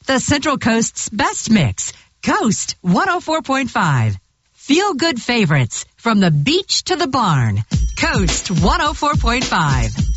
the Central Coast's best mix, Coast 104.5. Feel good favorites from the beach to the barn. Coast 104.5.